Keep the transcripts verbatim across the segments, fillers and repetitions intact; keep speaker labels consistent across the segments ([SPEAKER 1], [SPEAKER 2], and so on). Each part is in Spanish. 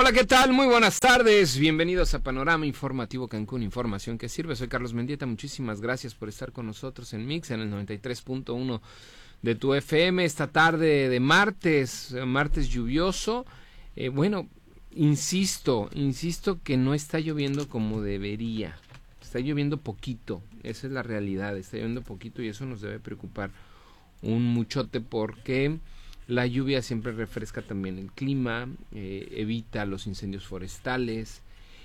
[SPEAKER 1] Hola, ¿qué tal? Muy buenas tardes. Bienvenidos a Panorama Informativo Cancún, información que sirve. Soy Carlos Mendieta. Muchísimas gracias por estar con nosotros en Mix, en el noventa y tres punto uno de tu F M esta tarde de martes, martes lluvioso. Eh, bueno, insisto, insisto que no está lloviendo como debería. Está lloviendo poquito, esa es la realidad. Está lloviendo poquito y eso nos debe preocupar un muchote porque la lluvia siempre refresca también el clima, eh, evita los incendios forestales,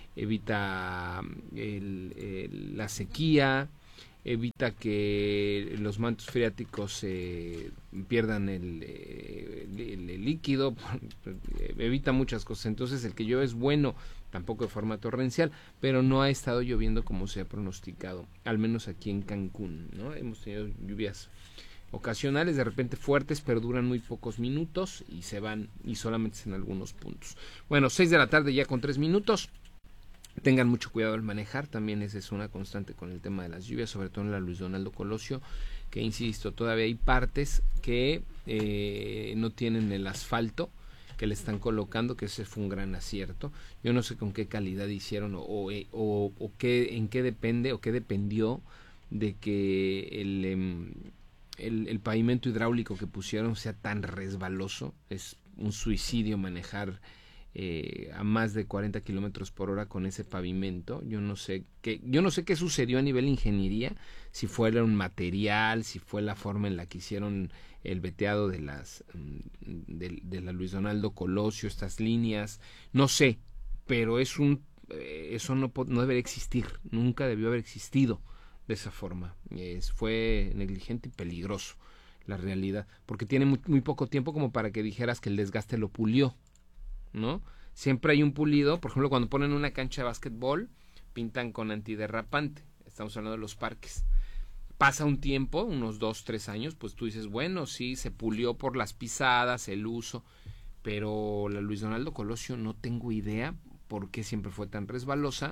[SPEAKER 1] evita el, el, la sequía, evita que los mantos freáticos eh, pierdan el, el, el, el líquido, evita muchas cosas. Entonces el que llueve es bueno, tampoco de forma torrencial, pero no ha estado lloviendo como se ha pronosticado, al menos aquí en Cancún, ¿no? Hemos tenido lluvias ocasionales, de repente fuertes, pero duran muy pocos minutos y se van, y solamente en algunos puntos. Bueno, seis de la tarde ya con tres minutos. Tengan mucho cuidado al manejar, también esa es una constante con el tema de las lluvias, sobre todo en la Luis Donaldo Colosio, que insisto, todavía hay partes que eh, no tienen el asfalto que le están colocando, que ese fue un gran acierto. Yo no sé con qué calidad hicieron o, o, o, o qué, en qué depende o qué dependió de que el... Eh, El, el pavimento hidráulico que pusieron sea tan resbaloso. Es un suicidio manejar eh, a más de cuarenta kilómetros por hora con ese pavimento. Yo no sé qué, yo no sé qué sucedió a nivel ingeniería, si fuera un material, si fue la forma en la que hicieron el veteado de las de, de la Luis Donaldo Colosio, estas líneas, no sé, pero es un eh, eso no, no debería existir, nunca debió haber existido de esa forma. Es, fue negligente y peligroso la realidad, porque tiene muy, muy poco tiempo como para que dijeras que el desgaste lo pulió, ¿no? Siempre hay un pulido, por ejemplo, cuando ponen una cancha de básquetbol, pintan con antiderrapante, estamos hablando de los parques. Pasa un tiempo, unos dos, tres años, pues tú dices, bueno, sí, se pulió por las pisadas, el uso, pero la Luis Donaldo Colosio no tengo idea por qué siempre fue tan resbalosa.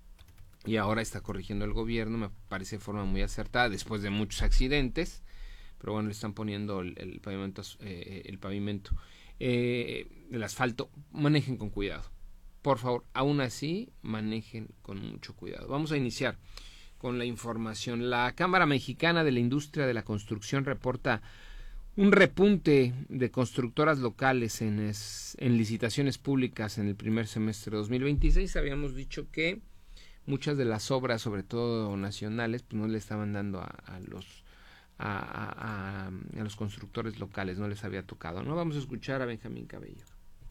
[SPEAKER 1] Y ahora está corrigiendo el gobierno, me parece de forma muy acertada, después de muchos accidentes, pero bueno, le están poniendo el, el pavimento, eh, el pavimento, eh, el asfalto. Manejen con cuidado, por favor, aún así, manejen con mucho cuidado. Vamos a iniciar con la información. La Cámara Mexicana de la Industria de la Construcción reporta un repunte de constructoras locales en, es, en licitaciones públicas en el primer semestre de dos mil veintiséis. Habíamos dicho que muchas de las obras, sobre todo nacionales, pues no le estaban dando a, a los a, a, a, a los constructores locales, no les había tocado, ¿no? Vamos a escuchar a Benjamín Cabello.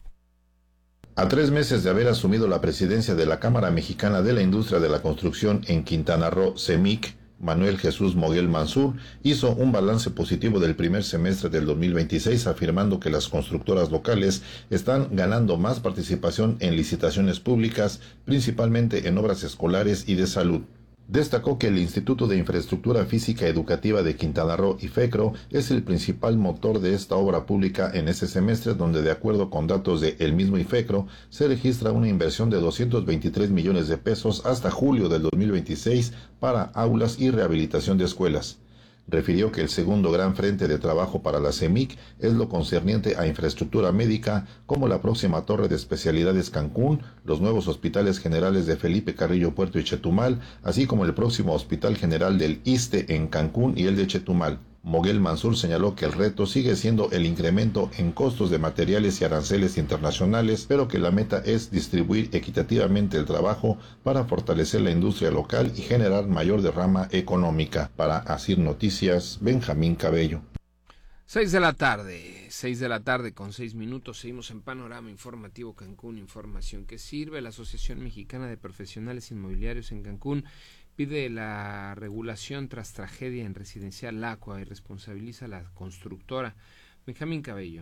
[SPEAKER 2] A tres meses de haber asumido la presidencia de la Cámara Mexicana de la Industria de la Construcción en Quintana Roo, CEMIC, Manuel Jesús Moguel Mansur hizo un balance positivo del primer semestre del dos mil veintiséis, afirmando que las constructoras locales están ganando más participación en licitaciones públicas, principalmente en obras escolares y de salud. Destacó que el Instituto de Infraestructura Física Educativa de Quintana Roo, IFECRO, es el principal motor de esta obra pública en ese semestre, donde de acuerdo con datos de el mismo IFECRO, se registra una inversión de doscientos veintitrés millones de pesos hasta julio del dos mil veintiséis para aulas y rehabilitación de escuelas. Refirió que el segundo gran frente de trabajo para la CEMIC es lo concerniente a infraestructura médica, como la próxima Torre de Especialidades Cancún, los nuevos hospitales generales de Felipe Carrillo Puerto y Chetumal, así como el próximo Hospital General del ISSSTE en Cancún y el de Chetumal. Moguel Mansur señaló que el reto sigue siendo el incremento en costos de materiales y aranceles internacionales, pero que la meta es distribuir equitativamente el trabajo para fortalecer la industria local y generar mayor derrama económica. Para Asir Noticias, Benjamín Cabello.
[SPEAKER 1] Seis de la tarde, seis de la tarde con seis minutos, seguimos en Panorama Informativo Cancún, información que sirve. La Asociación Mexicana de Profesionales Inmobiliarios en Cancún pide la regulación tras tragedia en Residencial Aqua y responsabiliza a la constructora. Benjamín Cabello.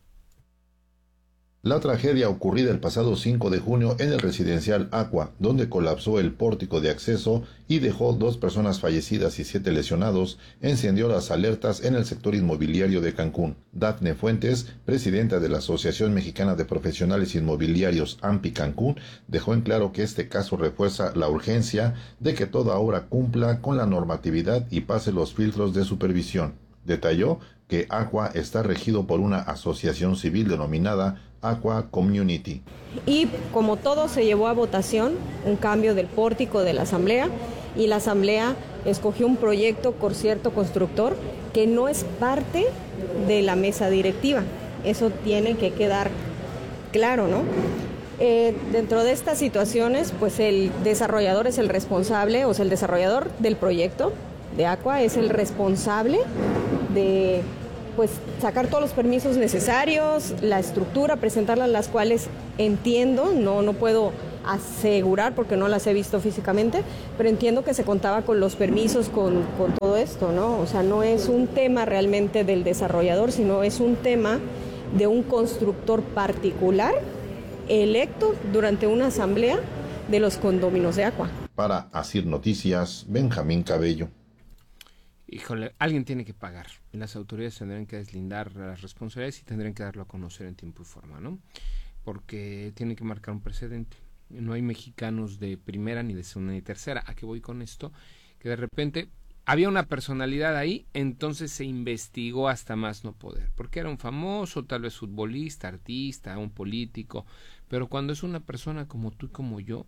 [SPEAKER 2] La tragedia ocurrida el pasado cinco de junio en el Residencial Aqua, donde colapsó el pórtico de acceso y dejó dos personas fallecidas y siete lesionados, encendió las alertas en el sector inmobiliario de Cancún. Dafne Fuentes, presidenta de la Asociación Mexicana de Profesionales Inmobiliarios AMPI Cancún, dejó en claro que este caso refuerza la urgencia de que toda obra cumpla con la normatividad y pase los filtros de supervisión. Detalló que Aqua está regido por una asociación civil denominada Aqua Community.
[SPEAKER 3] Y como todo se llevó a votación, un cambio del pórtico de la asamblea, y la asamblea escogió un proyecto por cierto constructor que no es parte de la mesa directiva. Eso tiene que quedar claro, ¿no? Eh, dentro de estas situaciones, pues el desarrollador es el responsable, o sea, el desarrollador del proyecto de Aqua es el responsable de, pues, sacar todos los permisos necesarios, la estructura, presentarlas, las cuales entiendo, no, no puedo asegurar porque no las he visto físicamente, pero entiendo que se contaba con los permisos, con, con todo esto, ¿no? O sea, no es un tema realmente del desarrollador, sino es un tema de un constructor particular electo durante una asamblea de los condóminos de Aqua.
[SPEAKER 2] Para Asir Noticias, Benjamín Cabello.
[SPEAKER 1] Híjole, alguien tiene que pagar. Las autoridades tendrán que deslindar las responsabilidades y tendrán que darlo a conocer en tiempo y forma, ¿no? Porque tienen que marcar un precedente. No hay mexicanos de primera, ni de segunda, ni de tercera. ¿A qué voy con esto? Que de repente había una personalidad ahí, entonces se investigó hasta más no poder. Porque era un famoso, tal vez futbolista, artista, un político. Pero cuando es una persona como tú y como yo,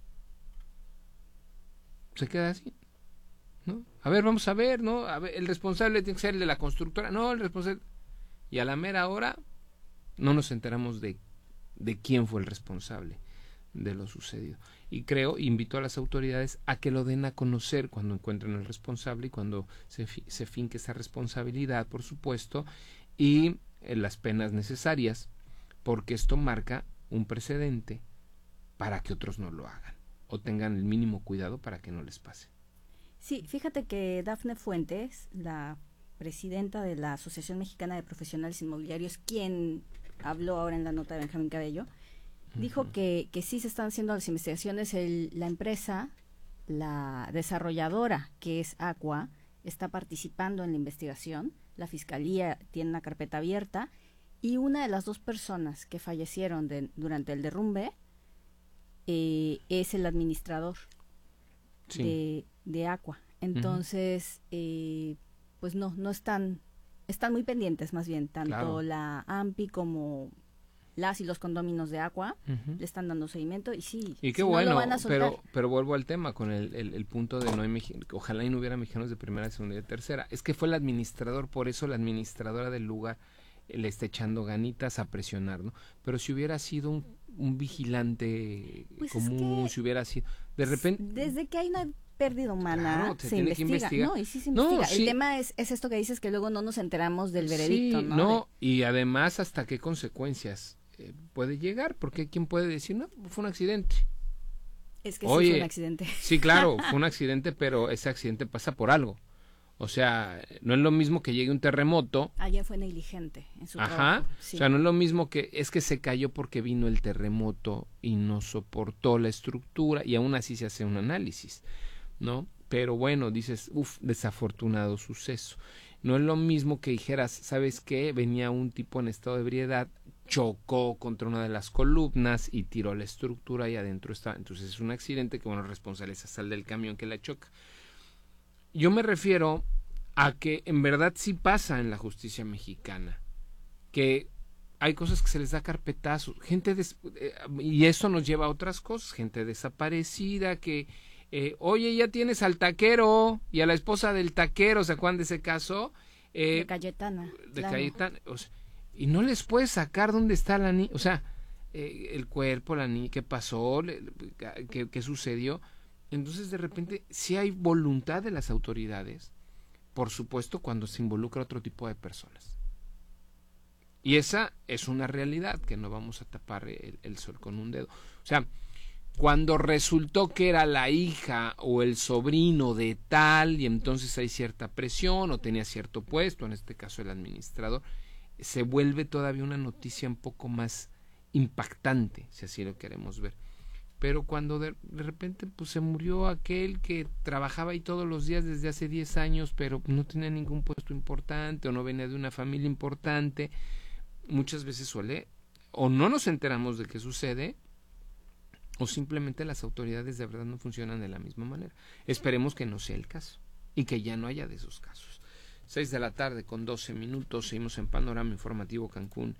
[SPEAKER 1] se queda así, ¿no? A ver, vamos a ver, ¿no? A ver, el responsable tiene que ser el de la constructora. No, el responsable... Y a la mera hora no nos enteramos de, de quién fue el responsable de lo sucedido. Y creo, invito a las autoridades a que lo den a conocer cuando encuentren el responsable y cuando se, fi, se finque esa responsabilidad, por supuesto, y eh, las penas necesarias, porque esto marca un precedente para que otros no lo hagan o tengan el mínimo cuidado para que no les pase.
[SPEAKER 4] Sí, fíjate que Dafne Fuentes, la presidenta de la Asociación Mexicana de Profesionales Inmobiliarios, quien habló ahora en la nota de Benjamín Cabello, uh-huh. dijo que, que sí se están haciendo las investigaciones. El, la empresa, la desarrolladora, que es Aqua, está participando en la investigación. La Fiscalía tiene una carpeta abierta y una de las dos personas que fallecieron de, durante el derrumbe eh, es el administrador sí. de, de Aqua. Entonces, uh-huh. eh, pues no, no están, están muy pendientes más bien, tanto claro. la AMPI como las y los condóminos de Aqua, uh-huh. le están dando seguimiento y sí,
[SPEAKER 1] y qué
[SPEAKER 4] si
[SPEAKER 1] bueno,
[SPEAKER 4] no lo van a soltar.
[SPEAKER 1] pero pero vuelvo al tema con el, el, el punto de no hay mexicanos, ojalá y no hubiera mexicanos de primera, segunda y de tercera. Es que fue el administrador, por eso la administradora del lugar le está echando ganitas a presionar, ¿no? Pero si hubiera sido un, un vigilante pues común, es que si hubiera sido, de repente...
[SPEAKER 4] Desde que hay una pérdida humana,
[SPEAKER 1] claro, se,
[SPEAKER 4] se
[SPEAKER 1] investiga.
[SPEAKER 4] No, y sí se investiga.
[SPEAKER 1] No,
[SPEAKER 4] el
[SPEAKER 1] sí.
[SPEAKER 4] tema es, es esto que dices, que luego no nos enteramos del veredicto,
[SPEAKER 1] sí,
[SPEAKER 4] ¿no?
[SPEAKER 1] No, y además hasta qué consecuencias eh, puede llegar, porque ¿quién puede decir, no, fue un accidente?
[SPEAKER 4] Es que
[SPEAKER 1] Oye,
[SPEAKER 4] sí fue un accidente.
[SPEAKER 1] Sí, claro, fue un accidente, pero ese accidente pasa por algo. O sea, no es lo mismo que llegue un terremoto.
[SPEAKER 4] Alguien fue negligente en su
[SPEAKER 1] Ajá.
[SPEAKER 4] trabajo. Sí.
[SPEAKER 1] O sea, no es lo mismo que es que se cayó porque vino el terremoto y no soportó la estructura y aún así se hace un análisis, ¿no? Pero bueno, dices, uff, desafortunado suceso. No es lo mismo que dijeras, ¿sabes qué? Venía un tipo en estado de ebriedad, chocó contra una de las columnas y tiró la estructura y adentro está. Entonces es un accidente que, bueno, responsable es hasta el del camión que la choca. Yo me refiero a que en verdad sí pasa en la justicia mexicana, que hay cosas que se les da carpetazo, gente des- eh, y eso nos lleva a otras cosas, gente desaparecida que, eh, oye, ya tienes al taquero y a la esposa del taquero, ¿se acuerdan de ese caso? Eh,
[SPEAKER 4] de Cayetana.
[SPEAKER 1] De
[SPEAKER 4] claro.
[SPEAKER 1] Cayetana, o sea, y no les puedes sacar dónde está la niña, o sea, eh, el cuerpo, la niña, qué pasó, qué, qué sucedió. Entonces, de repente, sí hay voluntad de las autoridades, por supuesto, cuando se involucra otro tipo de personas. Y esa es una realidad que no vamos a tapar el, el sol con un dedo. O sea, cuando resultó que era la hija o el sobrino de tal, y entonces hay cierta presión o tenía cierto puesto, en este caso el administrador, se vuelve todavía una noticia un poco más impactante, si así lo queremos ver. Pero cuando de, de repente pues se murió aquel que trabajaba ahí todos los días desde hace diez años, pero no tenía ningún puesto importante o no venía de una familia importante, muchas veces suele, o no nos enteramos de qué sucede, o simplemente las autoridades de verdad no funcionan de la misma manera. Esperemos que no sea el caso y que ya no haya de esos casos. seis de la tarde con doce minutos, seguimos en Panorama Informativo Cancún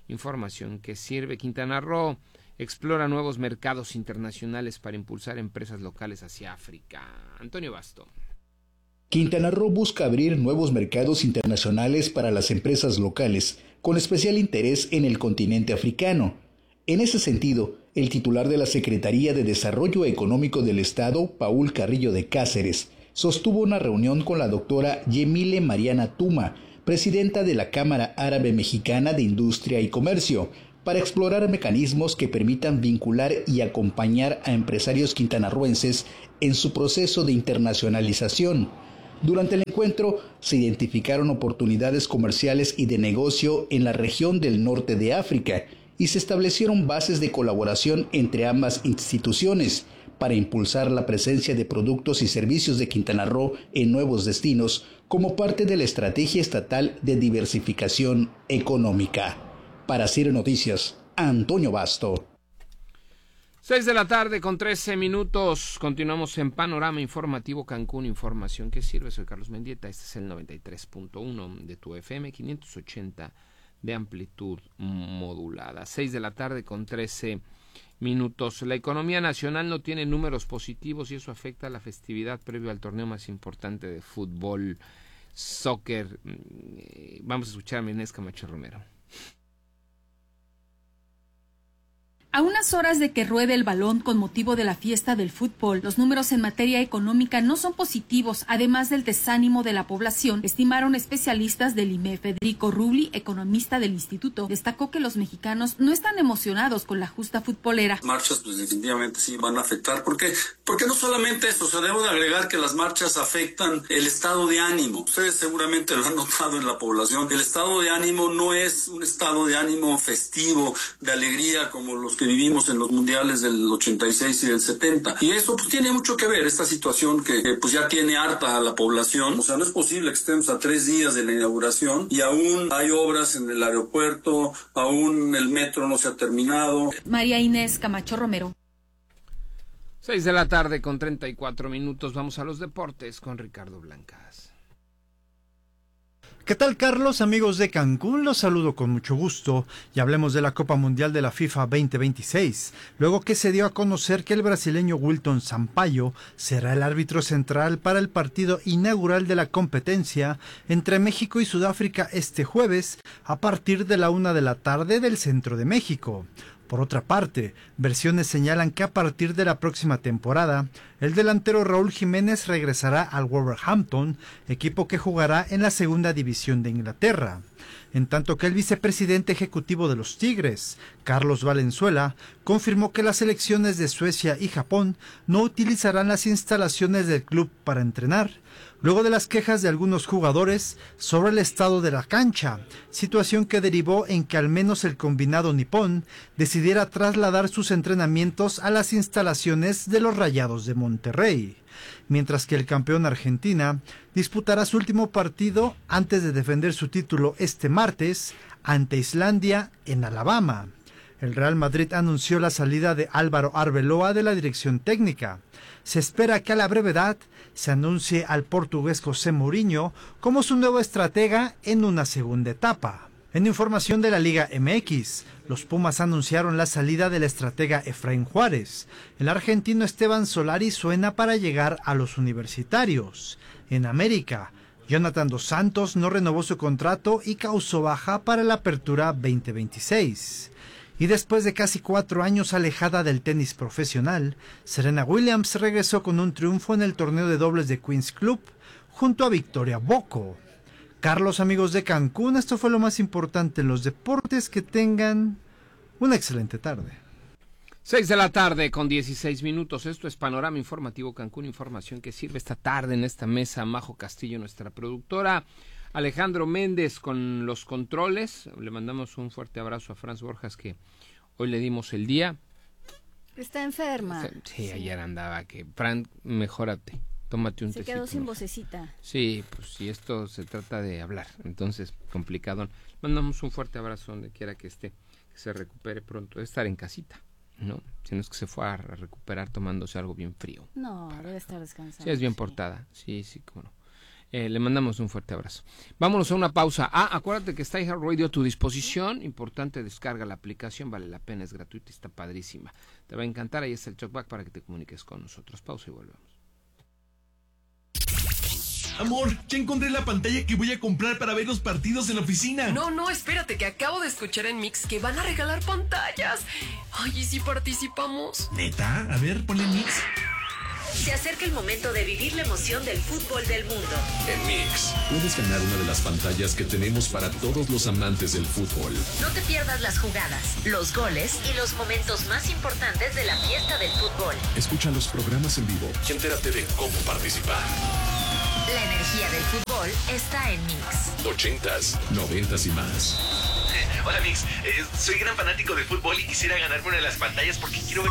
[SPEAKER 1] información que sirve. Quintana Roo explora nuevos mercados internacionales para impulsar empresas locales hacia África. Antonio Basto.
[SPEAKER 5] Quintana Roo busca abrir nuevos mercados internacionales para las empresas locales, con especial interés en el continente africano. En ese sentido, el titular de la Secretaría de Desarrollo Económico del Estado, Paul Carrillo de Cáceres, sostuvo una reunión con la doctora Yemile Mariana Tuma, presidenta de la Cámara Árabe Mexicana de Industria y Comercio, para explorar mecanismos que permitan vincular y acompañar a empresarios quintanarroenses en su proceso de internacionalización. Durante el encuentro se identificaron oportunidades comerciales y de negocio en la región del norte de África y se establecieron bases de colaboración entre ambas instituciones para impulsar la presencia de productos y servicios de Quintana Roo en nuevos destinos como parte de la estrategia estatal de diversificación económica. Para Ciro Noticias, Antonio Basto.
[SPEAKER 1] Seis de la tarde con trece minutos. Continuamos en Panorama Informativo Cancún, información que sirve. Soy Carlos Mendieta. Este es el noventa y tres punto uno de tu F M, quinientos ochenta de amplitud modulada. Seis de la tarde con trece minutos. La economía nacional no tiene números positivos y eso afecta a la festividad previo al torneo más importante de fútbol, soccer. Vamos a escuchar a Inés Camacho Romero.
[SPEAKER 6] A unas horas de que ruede el balón con motivo de la fiesta del fútbol, los números en materia económica no son positivos, además del desánimo de la población, estimaron especialistas del I M E F. Federico Rubli, economista del instituto, destacó que los mexicanos no están emocionados con la justa futbolera.
[SPEAKER 7] Las marchas pues definitivamente sí van a afectar, ¿por qué? Porque no solamente eso, se debe de agregar que las marchas afectan el estado de ánimo. Ustedes seguramente lo han notado en la población. El estado de ánimo no es un estado de ánimo festivo, de alegría como los que vivimos en los mundiales del ochenta y seis y del setenta. Y eso pues tiene mucho que ver, esta situación que, que pues ya tiene harta a la población. O sea, no es posible que estemos a tres días de la inauguración y aún hay obras en el aeropuerto, aún el metro no se ha terminado.
[SPEAKER 6] María Inés Camacho Romero.
[SPEAKER 1] Seis de la tarde con treinta y cuatro minutos. Vamos a los deportes con Ricardo Blancas.
[SPEAKER 8] ¿Qué tal, Carlos? Amigos de Cancún, los saludo con mucho gusto y hablemos de la Copa Mundial de la FIFA veinte veintiséis, luego que se dio a conocer que el brasileño Wilton Sampaio será el árbitro central para el partido inaugural de la competencia entre México y Sudáfrica este jueves a partir de la una de la tarde del centro de México. Por otra parte, versiones señalan que a partir de la próxima temporada, el delantero Raúl Jiménez regresará al Wolverhampton, equipo que jugará en la segunda división de Inglaterra. En tanto que el vicepresidente ejecutivo de los Tigres, Carlos Valenzuela, confirmó que las selecciones de Suecia y Japón no utilizarán las instalaciones del club para entrenar, luego de las quejas de algunos jugadores sobre el estado de la cancha, situación que derivó en que al menos el combinado nipón decidiera trasladar sus entrenamientos a las instalaciones de los Rayados de Monterrey, mientras que el campeón Argentina disputará su último partido antes de defender su título este martes ante Islandia en Alabama. El Real Madrid anunció la salida de Álvaro Arbeloa de la dirección técnica. Se espera que a la brevedad se anuncie al portugués José Mourinho como su nuevo estratega en una segunda etapa. En información de la Liga M X, los Pumas anunciaron la salida del estratega Efraín Juárez. El argentino Esteban Solari suena para llegar a los universitarios. En América, Jonathan Dos Santos no renovó su contrato y causó baja para la apertura veinte veintiséis. Y después de casi cuatro años alejada del tenis profesional, Serena Williams regresó con un triunfo en el torneo de dobles de Queen's Club junto a Victoria Bocco. Carlos, amigos de Cancún, esto fue lo más importante en los deportes. Que tengan una excelente tarde.
[SPEAKER 1] Seis de la tarde con dieciséis minutos. Esto es Panorama Informativo Cancún, información que sirve esta tarde en esta mesa. Majo Castillo, nuestra productora. Alejandro Méndez con los controles. Le mandamos un fuerte abrazo a Franz Borjas, que hoy le dimos el día.
[SPEAKER 4] Está enferma.
[SPEAKER 1] Sí, sí. Ayer andaba que, Fran, mejórate, tómate un
[SPEAKER 4] Se
[SPEAKER 1] tecito.
[SPEAKER 4] quedó sin
[SPEAKER 1] mejor.
[SPEAKER 4] vocecita.
[SPEAKER 1] Sí, pues si esto se trata de hablar, entonces complicado. Mandamos un fuerte abrazo donde quiera que esté, que se recupere pronto. Debe estar en casita, ¿no? Si no es que se fue a recuperar tomándose algo bien frío.
[SPEAKER 4] No, debe estar descansando.
[SPEAKER 1] Sí, es bien
[SPEAKER 4] sí.
[SPEAKER 1] portada. Sí, sí, cómo no. Eh, le mandamos un fuerte abrazo. Vámonos a una pausa. Ah, acuérdate que está iHeartRadio a tu disposición. Importante, descarga la aplicación, vale la pena, es gratuita y está padrísima. Te va a encantar, ahí está el talkback para que te comuniques con nosotros. Pausa y volvemos.
[SPEAKER 9] Amor, ya encontré la pantalla que voy a comprar para ver los partidos en la oficina.
[SPEAKER 10] No, no, espérate, que acabo de escuchar en Mix que van a regalar pantallas. Ay, ¿y si participamos?
[SPEAKER 9] ¿Neta? A ver, ponle Mix.
[SPEAKER 11] Se acerca el momento de vivir la emoción del fútbol del mundo.
[SPEAKER 12] En Mix, puedes ganar una de las pantallas que tenemos para todos los amantes del fútbol.
[SPEAKER 11] No te pierdas las jugadas, los goles y los momentos más importantes de la fiesta del fútbol.
[SPEAKER 12] Escucha los programas en vivo y entérate de cómo participar.
[SPEAKER 11] La energía del fútbol está en Mix.
[SPEAKER 12] Ochentas, noventas y más.
[SPEAKER 13] Hola Mix, eh, soy gran fanático del fútbol y quisiera ganarme una de las pantallas porque quiero ver